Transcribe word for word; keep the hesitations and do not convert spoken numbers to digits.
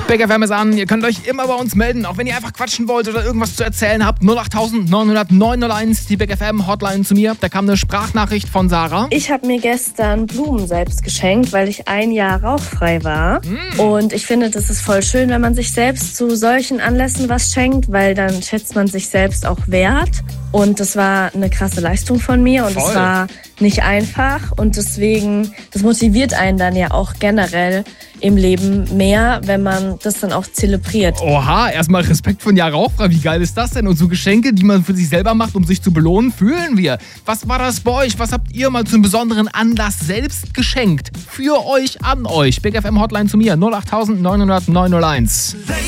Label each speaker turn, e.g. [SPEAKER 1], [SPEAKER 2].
[SPEAKER 1] Big F M ist an, ihr könnt euch immer bei uns melden, auch wenn ihr einfach quatschen wollt oder irgendwas zu erzählen habt. null acht neun null null neun null eins, die Big F M Hotline zu mir. Da kam eine Sprachnachricht von Sarah.
[SPEAKER 2] Ich habe mir gestern Blumen selbst geschenkt, weil ich ein Jahr rauchfrei war. Mm. Und ich finde, das ist voll schön, wenn man sich selbst zu solchen Anlässen was schenkt, weil dann schätzt man sich selbst auch wert. Und das war eine krasse Leistung von mir und es war nicht einfach. Und deswegen, das motiviert einen dann ja auch generell im Leben mehr, wenn man das dann auch zelebriert.
[SPEAKER 1] Oha, erstmal Respekt von Jahr rauchfrei. Wie geil ist das denn? Und so Geschenke, die man für sich selber macht, um sich zu belohnen, fühlen wir. Was war das bei euch? Was habt ihr mal zu einem besonderen Anlass selbst geschenkt? Für euch, an euch. Big F M Hotline zu mir. null acht neun null null neun null eins.